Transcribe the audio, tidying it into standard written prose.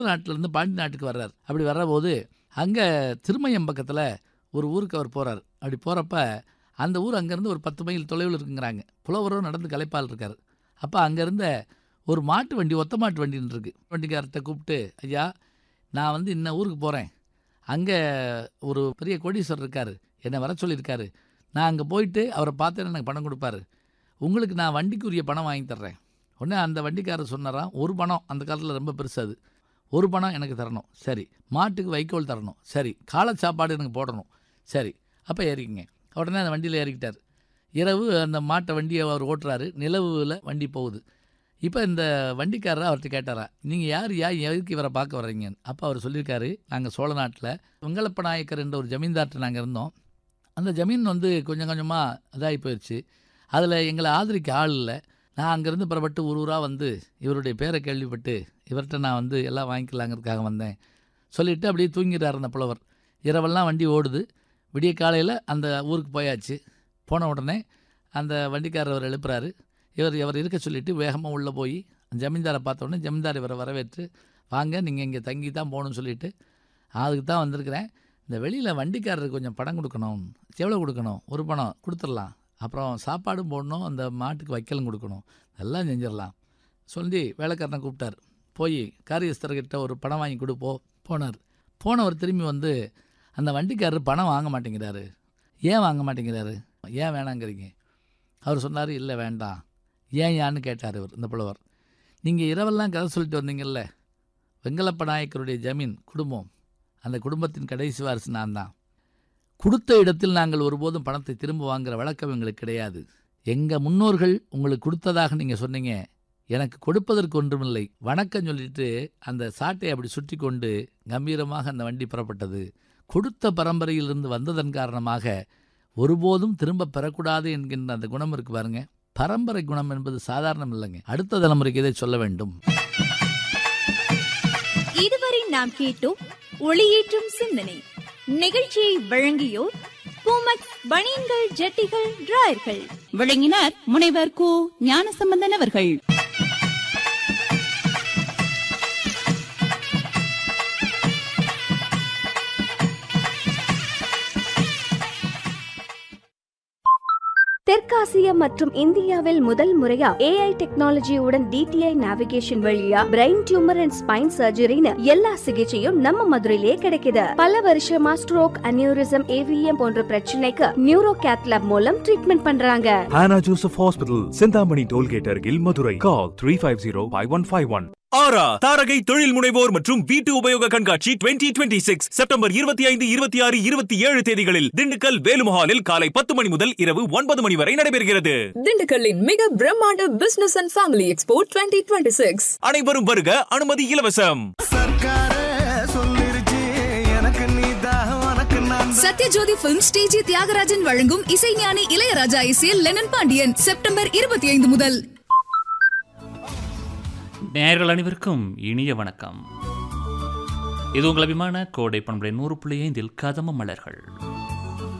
நாட்டிலேருந்து பாண்டி நாட்டுக்கு வர்றார். அப்படி வர்றபோது அங்கே திருமயம் பக்கத்தில் ஒரு ஊருக்கு அவர் போகிறார். அப்படி போகிறப்ப அந்த ஊர் அங்கேருந்து ஒரு 10 மைல் தொலைவில் இருக்குங்கிறாங்க. புலவரும் நடந்து களைப்பால் இருக்கார். அப்போ அங்கேருந்த ஒரு மாட்டு வண்டி, ஒத்த மாட்டு வண்டின்னு இருக்குது. வண்டிக்காரர்கிட்ட கூப்பிட்டு, ஐயா நான் இன்ன ஊருக்கு போகிறேன், அங்கே ஒரு பெரிய கோடீஸ்வரர் இருக்கார், என்னை வர சொல்லியிருக்காரு, நான் அங்கே போயிட்டு அவரை பார்த்தேன்னு எனக்கு பணம் கொடுப்பாரு, உங்களுக்கு நான் வண்டிக்குரிய பணம் வாங்கி தர்றேன். உடனே அந்த வண்டிக்காரர் சொன்னாராம், ஒரு பணம், அந்த காலத்தில் ரொம்ப பெருசு அது, ஒரு பணம் எனக்கு தரணும், சரி. மாட்டுக்கு வைக்கோல் தரணும், சரி. காலை சாப்பாடு எனக்கு போடணும், சரி. அப்போ ஏறிக்கிங்க. உடனே அந்த வண்டியில் ஏறிக்கிட்டார். இரவு அந்த மாட்டை வண்டியை அவர் ஓட்டுறாரு. நிலவில் வண்டி போகுது. இப்போ இந்த வண்டிக்காரர் அவர்கிட்ட கேட்டாரா, நீங்கள் யார் எதுக்கு இவரை பார்க்க வர்றீங்கன்னு. அப்போ அவர் சொல்லியிருக்காரு, நாங்கள் சோழ நாட்டில் வெங்கலப்ப நாயக்கர் என்ற ஒரு ஜமீன்தார்ட்ட நாங்கள் இருந்தோம். அந்த ஜமீன் கொஞ்சம் கொஞ்சமாக இதாகி போயிடுச்சு. அதில் எங்களை ஆதரிக்க ஆள் இல்லை. நான் அங்கேருந்து புறப்பட்டு ஊராக இவருடைய பேரை கேள்விப்பட்டு இவர்கிட்ட நான் எல்லாம் வாங்கிக்கலாங்கிறதுக்காக வந்தேன் சொல்லிவிட்டு அப்படியே தூங்கிடுறார் அந்த புலவர். இரவெல்லாம் வண்டி ஓடுது. விடிய காலையில் அந்த ஊருக்கு போயாச்சு. போன உடனே அந்த வண்டிக்காரர் அவர் எழுப்புறாரு. இவர் இருக்க சொல்லிவிட்டு வேகமாக உள்ளே போய் ஜமீன்தாரை பார்த்த உடனே ஜமீன்தார் இவரை வரவேற்று, வாங்க நீங்கள் இங்கே தங்கி தான் போகணும்னு சொல்லிவிட்டு, அதுக்கு தான் வந்திருக்கிறேன், இந்த வெளியில் வண்டிக்காரருக்கு கொஞ்சம் பணம் கொடுக்கணும். எவ்வளோ கொடுக்கணும்? ஒரு பணம் கொடுத்துடலாம், அப்புறம் சாப்பாடும் போடணும், அந்த மாட்டுக்கு வைக்கலும் கொடுக்கணும், எல்லாம் செஞ்சிடலாம் சொல்லி வேலைக்காரனை கூப்பிட்டார். போய் காரியஸ்தர்கிட்ட ஒரு பணம் வாங்கி போனார். போனவர் திரும்பி அந்த வண்டிக்காரர் பணம் வாங்க மாட்டேங்கிறாரு. ஏன் வாங்க மாட்டேங்கிறாரு, ஏன் வேணாங்கிறீங்க? அவர் சொன்னார், இல்லை வேண்டாம். ஏன்னு கேட்டார் இவர், இந்த புலவர். நீங்கள் இரவெல்லாம் கதை சொல்லிட்டு வந்தீங்கல்ல, வெங்கலப்ப நாயக்கருடைய ஜமீன் குடும்பம், அந்த குடும்பத்தின் கடைசி வாரிசு நான் தான். கொடுத்த இடத்தில் நாங்கள் ஒருபோதும் பணத்தை திரும்ப வாங்குகிற வழக்கம் எங்களுக்கு கிடையாது. எங்கள் முன்னோர்கள் உங்களுக்கு கொடுத்ததாக நீங்கள் சொன்னீங்க, எனக்கு கொடுப்பதற்கு ஒன்றுமில்லை, வணக்கம் சொல்லிட்டு அந்த சாட்டை அப்படி சுற்றி கொண்டு கம்பீரமாக அந்த வண்டி புறப்பட்டது. கொடுத்த பரம்பரையிலிருந்து வந்ததன் காரணமாக ஒருபோதும் திரும்ப பெறக்கூடாது என்கின்ற அந்த குணம் இருக்கு பாருங்க. பரம்பரை குணம் என்பது சாதாரணம் இல்லைங்க. அடுத்த தலைமுறைக்கு இதை சொல்ல வேண்டும். இதுவரை நாம் கேட்டோம் ஒளியேற்றும் சிந்தனை. நிகழ்ச்சியை வழங்கியோர் பூமக்ஸ் பனியன்கள், ஜட்டிகள், டிராயர்கள். வழங்கினார் முனைவர் கு ஞானசம்பந்தன் அவர்கள். தெற்காசிய மற்றும் இந்தியாவில் முதல் முறையா AI டெக்னாலஜியுடன் DTI நேவிகேஷன் வழியா பிரெயின் டியூமர் அண்ட் ஸ்பைன் சர்ஜரின்னு எல்லா சிகிச்சையும் நம்ம மதுரையிலே கிடைக்குது. பல வருஷமா ஸ்ட்ரோக், அனியூரிசம், AVM போன்ற பிரச்சனைக்கு நியூரோ கேத்லாப் மூலம் ட்ரீட்மெண்ட் பண்றாங்க. Hannah Joseph Hospital, Chintamani tollgate அருகில், மதுரை. Call 350-5151. ஆரா தாரகை தொழில் முனைவோர் மற்றும் வீட்டு உபயோக கண்காட்சி 2026 செப்டம்பர் 25, 26, 27 தேதிகளில் திண்டுக்கல் வேலுமஹாலில் காலை 10 மணி முதல் இரவு 9 மணி வரை நடைபெறுகிறது. திண்டுக்கல்லின் மிக பிரம்மாண்ட பிசினஸ் அண்ட் ஃபேமிலி எக்ஸ்போ 2026. அனைவரும் வருக, அனுமதி இலவசம். சத்யஜோதி பிலிம் ஸ்டேஜி தியாகராஜன் வழங்கும் இசைஞானி இளையராஜா இசையில் லெனன் பாண்டியன் செப்டம்பர் 25 முதல். நேயர்கள் அனைவருக்கும் இனிய வணக்கம். இது உங்கள் அபிமான கோடை பண்பலை 100.5 கதம்ப மலர்கள்.